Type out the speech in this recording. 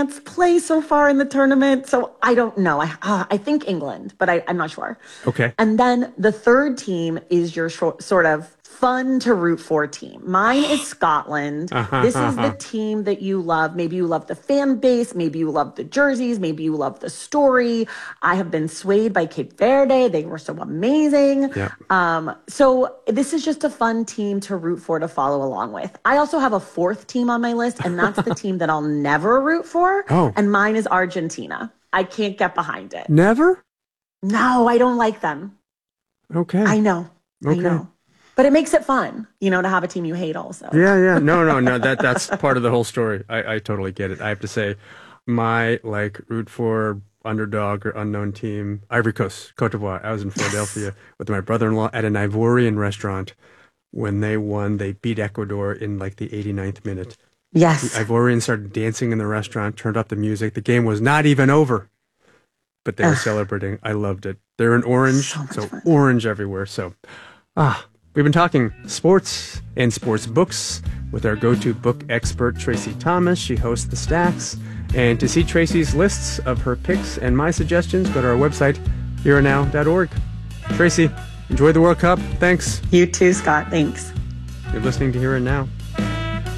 France play so far in the tournament? So I don't know. I think England, but I'm not sure. Okay. And then the third team is your sort of fun to root for team. Mine is Scotland. This is the team that you love. Maybe you love the fan base. Maybe you love the jerseys. Maybe you love the story. I have been swayed by Cape Verde. They were so amazing. Yeah. So this is just a fun team to root for, to follow along with. I also have a fourth team on my list, and that's the team that I'll never root for. Oh. And mine is Argentina. I can't get behind it. Never? No, I don't like them. Okay. I know. Okay. I know. But it makes it fun, to have a team you hate also. Yeah. No. That's part of the whole story. I totally get it. I have to say, my root for underdog or unknown team, Ivory Coast, Cote d'Ivoire. I was in Philadelphia with my brother-in-law at an Ivorian restaurant. When they won, they beat Ecuador in the 89th minute. Yes. The Ivorians started dancing in the restaurant, turned up the music. The game was not even over, but they were celebrating. I loved it. They're in orange, so orange everywhere. So, we've been talking sports and sports books with our go-to book expert, Tracy Thomas. She hosts The Stacks. And to see Tracy's lists of her picks and my suggestions, go to our website, hereandnow.org. Tracy, enjoy the World Cup. Thanks. You too, Scott. Thanks. You're listening to Here and Now.